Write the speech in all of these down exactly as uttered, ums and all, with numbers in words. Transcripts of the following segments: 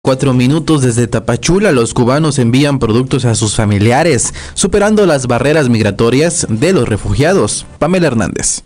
Cuatro minutos desde Tapachula, los cubanos envían productos a sus familiares, superando las barreras migratorias de los refugiados. Pamela Hernández.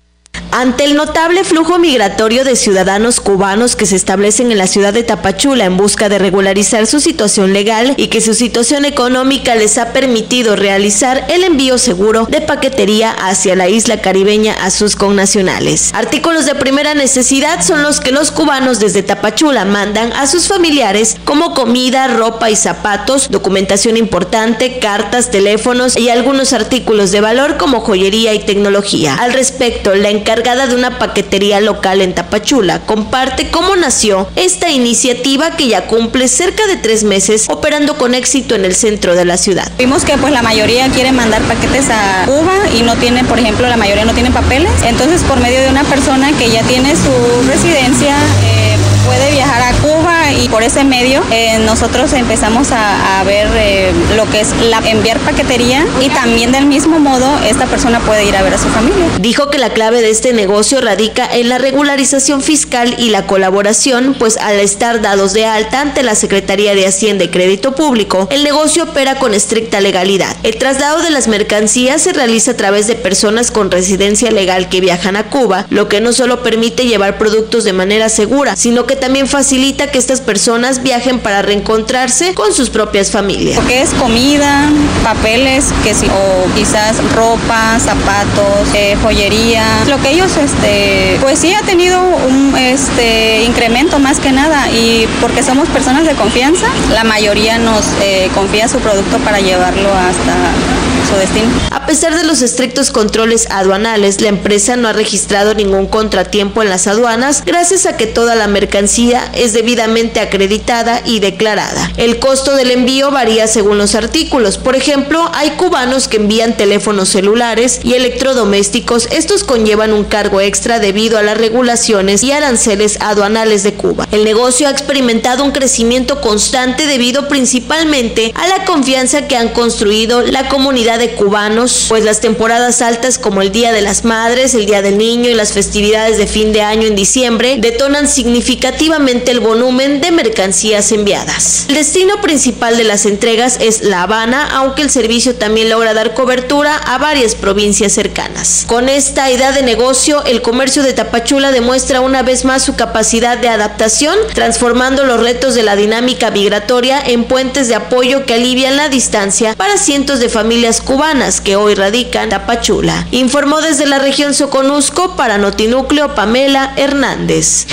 Ante el notable flujo migratorio de ciudadanos cubanos que se establecen en la ciudad de Tapachula en busca de regularizar su situación legal y que su situación económica les ha permitido realizar el envío seguro de paquetería hacia la isla caribeña a sus connacionales. Artículos de primera necesidad son los que los cubanos desde Tapachula mandan a sus familiares, como comida, ropa y zapatos, documentación importante, cartas, teléfonos y algunos artículos de valor como joyería y tecnología. Al respecto, la encargada de una paquetería local en Tapachula comparte cómo nació esta iniciativa que ya cumple cerca de tres meses operando con éxito en el centro de la ciudad. Vimos que pues la mayoría quiere mandar paquetes a Cuba y no tienen, por ejemplo, la mayoría no tienen papeles, entonces por medio de una persona que ya tiene su residencia eh, puede viajar a Cuba y por ese medio eh, nosotros empezamos a, a ver eh, lo que es la enviar paquetería y también del mismo modo esta persona puede ir a ver a su familia. Dijo que la clave de este negocio radica en la regularización fiscal y la colaboración, pues al estar dados de alta ante la Secretaría de Hacienda y Crédito Público, el negocio opera con estricta legalidad. El traslado de las mercancías se realiza a través de personas con residencia legal que viajan a Cuba, lo que no solo permite llevar productos de manera segura, sino que también facilita que estas personas viajen para reencontrarse con sus propias familias. Lo que es comida, papeles, que si, o quizás ropa, zapatos, eh, joyería, lo que ellos este pues sí ha tenido un este incremento más que nada y porque somos personas de confianza, la mayoría nos eh, confía su producto para llevarlo hasta su destino. A pesar de los estrictos controles aduanales, la empresa no ha registrado ningún contratiempo en las aduanas gracias a que toda la mercancía es debidamente acreditada y declarada. El costo del envío varía según los artículos. Por ejemplo, hay cubanos que envían teléfonos celulares y electrodomésticos. Estos conllevan un cargo extra debido a las regulaciones y aranceles aduanales de Cuba. El negocio ha experimentado un crecimiento constante debido principalmente a la confianza que han construido la comunidad de cubanos, pues las temporadas altas como el Día de las Madres, el Día del Niño y las festividades de fin de año en diciembre detonan significativamente el volumen de mercancías enviadas. El destino principal de las entregas es La Habana, aunque el servicio también logra dar cobertura a varias provincias cercanas. Con esta idea de negocio, el comercio de Tapachula demuestra una vez más su capacidad de adaptación, transformando los retos de la dinámica migratoria en puentes de apoyo que alivian la distancia para cientos de familias cubanas que hoy radican en Tapachula. Informó desde la región Soconusco para Notinúcleo Pamela Hernández.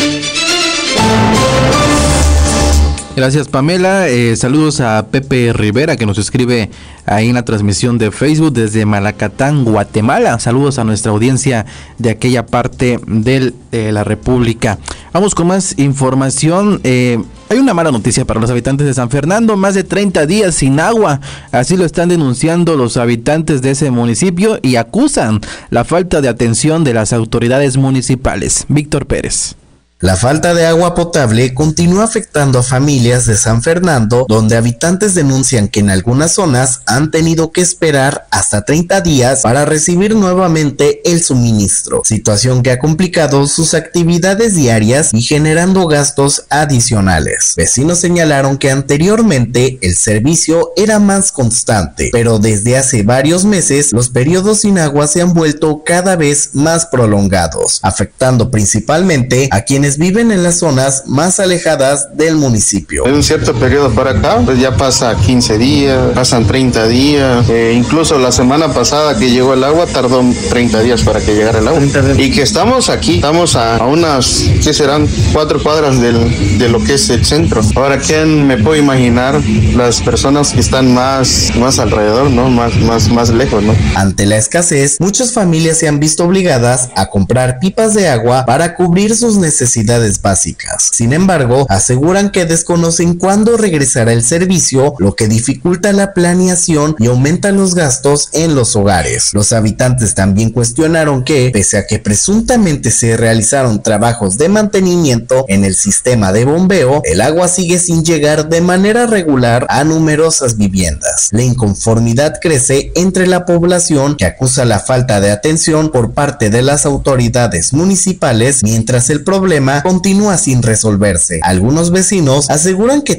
Gracias, Pamela. Eh, saludos a Pepe Rivera, que nos escribe ahí en la transmisión de Facebook desde Malacatán, Guatemala. Saludos a nuestra audiencia de aquella parte de eh, la República. Vamos con más información. Eh, hay una mala noticia para los habitantes de San Fernando. Más de treinta días sin agua. Así lo están denunciando los habitantes de ese municipio y acusan la falta de atención de las autoridades municipales. Víctor Pérez. La falta de agua potable continúa afectando a familias de San Fernando, donde habitantes denuncian que en algunas zonas han tenido que esperar hasta treinta días para recibir nuevamente el suministro, situación que ha complicado sus actividades diarias y generando gastos adicionales. Vecinos señalaron que anteriormente el servicio era más constante, pero desde hace varios meses los periodos sin agua se han vuelto cada vez más prolongados, afectando principalmente a quienes viven en las zonas más alejadas del municipio. En un cierto periodo para acá, pues ya pasa quince días, pasan treinta días, eh, incluso la semana pasada que llegó el agua tardó treinta días para que llegara el agua. Y que estamos aquí, estamos a, a unas, ¿qué serán? Cuatro cuadras del, de lo que es el centro. Ahora, ¿quién me puede imaginar las personas que están más, más alrededor, ¿no? Más, más, más lejos, ¿no? Ante la escasez, muchas familias se han visto obligadas a comprar pipas de agua para cubrir sus necesidades básicas. Sin embargo, aseguran que desconocen cuándo regresará el servicio, lo que dificulta la planeación y aumenta los gastos en los hogares. Los habitantes también cuestionaron que, pese a que presuntamente se realizaron trabajos de mantenimiento en el sistema de bombeo, el agua sigue sin llegar de manera regular a numerosas viviendas. La inconformidad crece entre la población, que acusa la falta de atención por parte de las autoridades municipales, mientras el problema problema continúa sin resolverse. Algunos vecinos aseguran que